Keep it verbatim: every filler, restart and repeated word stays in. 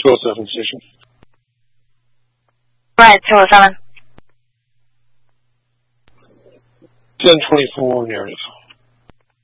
two oh seven station. Right, two oh seven. ten twenty-four narrative.